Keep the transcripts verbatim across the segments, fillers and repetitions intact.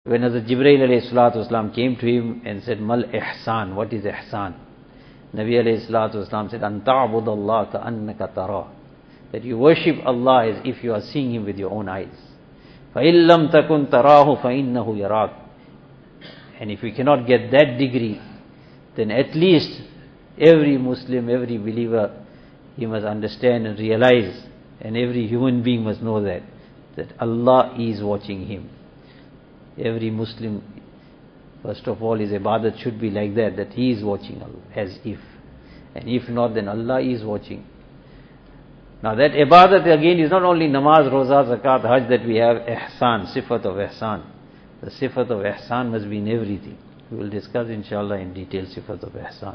When Hazrat Jibreel alayhi salatu wasalam came to him and said, Mal ihsan, what is ihsan? Nabi alayhi salatu wasalam said, An ta'budallah ka'annaka tarah. That you worship Allah as if you are seeing Him with your own eyes. فَإِن لَمْ تَكُنْ تَرَاهُ فَإِنَّهُ يَرَاكَ. And if we cannot get that degree, then at least every Muslim, every believer, he must understand and realize, and every human being must know that, that Allah is watching him. Every Muslim, first of all, his ibadat should be like that, that he is watching Allah, as if. And if not, then Allah is watching. Now that ibadat again is not only namaz, roza, zakat, hajj that we have, ihsan, sifat of ihsan. The sifat of ihsan must be in everything. We will discuss inshallah in detail sifat of ihsan.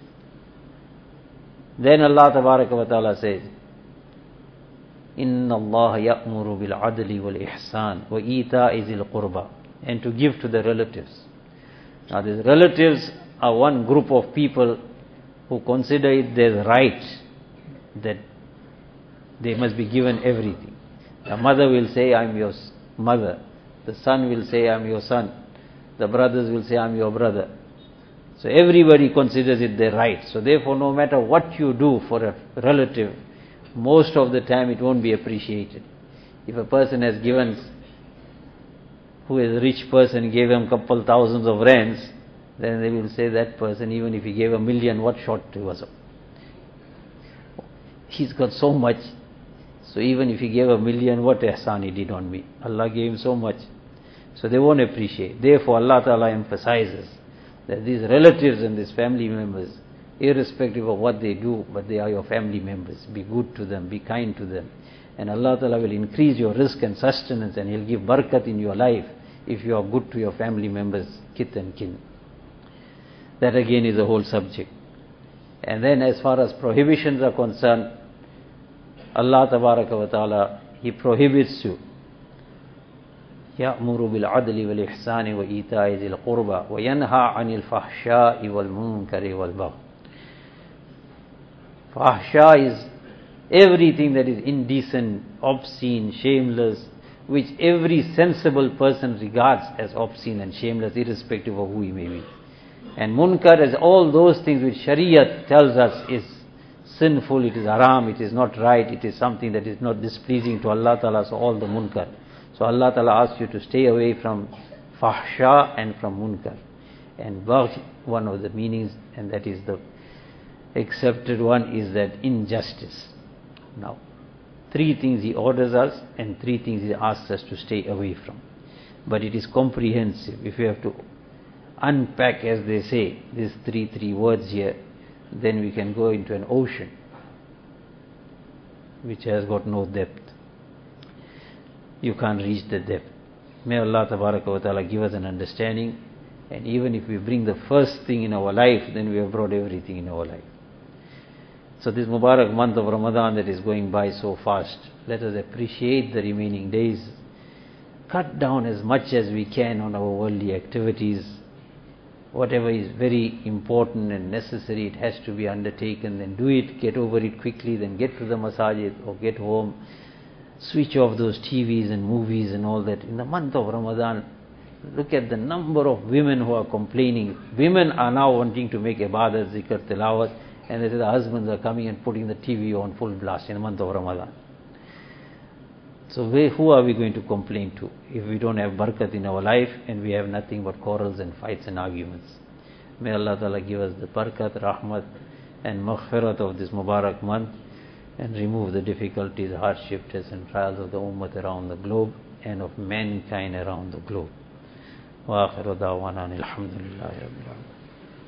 Then Allah tabaraka wa ta'ala says, Inna Allah ya'muru bil adli wal ihsan wa ita'i zil qurba. And to give to the relatives. Now these relatives are one group of people who consider it their right that they must be given everything. The mother will say, I'm your mother. The son will say, I'm your son. The brothers will say, I'm your brother. So everybody considers it their right. So therefore, no matter what you do for a relative, most of the time it won't be appreciated. If a person has given, who is a rich person, gave him a couple thousands of rands, then they will say that person, even if he gave a million, what short he was of? He's got so much. So even if he gave a million, what ihsan he did on me? Allah gave him so much. So they won't appreciate. Therefore Allah Ta'ala emphasizes that these relatives and these family members, irrespective of what they do, but they are your family members. Be good to them, be kind to them. And Allah Ta'ala will increase your risk and sustenance, and He'll give barakat in your life if you are good to your family members, kith and kin. That again is a whole subject. And then as far as prohibitions are concerned, Allah Tabaraka wa Ta'ala, He prohibits you. يَأْمُرُ بِالْعَدْلِ وَالْإِحْسَانِ وَإِيتَاءِ ذِي الْقُرْبَى وَيَنْهَى عَنِ الْفَحْشَاءِ وَالْمُنكَرِ وَالْبَغْيِ. Fahsha is everything that is indecent, obscene, shameless, which every sensible person regards as obscene and shameless, irrespective of who he may be. And munkar is all those things which Shariat tells us is sinful, it is haram, it is not right, it is something that is not displeasing to Allah Ta'ala, so all the munkar. So Allah Ta'ala asks you to stay away from fahsha and from munkar. And bagh, one of the meanings, and that is the accepted one, is that injustice. Now, three things He orders us and three things He asks us to stay away from. But it is comprehensive. If you have to unpack, as they say, these three, three words here, then we can go into an ocean which has got no depth. You can't reach the depth. May Allah Tabaraka wa Ta'ala give us an understanding, and even if we bring the first thing in our life, then we have brought everything in our life. So this Mubarak month of Ramadan that is going by so fast, let us appreciate the remaining days. Cut down as much as we can on our worldly activities. Whatever is very important and necessary, it has to be undertaken, then do it, get over it quickly, then get to the masajid or get home. Switch off those T Vs and movies and all that. In the month of Ramadan, look at the number of women who are complaining. Women are now wanting to make ibadat, zikr, tilawat, and they say the husbands are coming and putting the T V on full blast in the month of Ramadan. So we, who are we going to complain to if we don't have barakat in our life and we have nothing but quarrels and fights and arguments? May Allah Ta'ala give us the barakat, rahmat and maghfirat of this Mubarak month, and remove the difficulties, hardship, tests and trials of the ummah around the globe and of mankind around the globe. Wa akhiru da'wana alhamdulillahi rabbil alamin.